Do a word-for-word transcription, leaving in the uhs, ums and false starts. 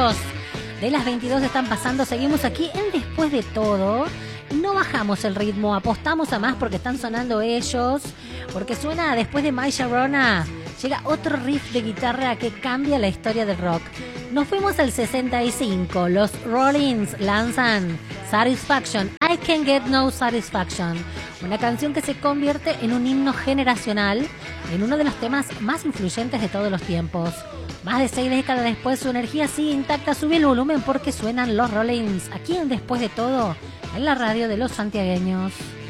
minutos de las veintidós están pasando. Seguimos aquí en Después de Todo. No bajamos el ritmo, apostamos a más porque están sonando ellos, porque suena después de My Sharona. Llega otro riff de guitarra que cambia la historia del rock. Nos fuimos al sesenta y cinco. Los Rollins lanzan Satisfaction, I Can't Get No Satisfaction. Una canción que se convierte en un himno generacional, en uno de los temas más influyentes de todos los tiempos. Más de seis décadas después, su energía sigue intacta. Sube el volumen porque suenan los Rollins aquí en Después de Todo, en la radio de los santiagueños.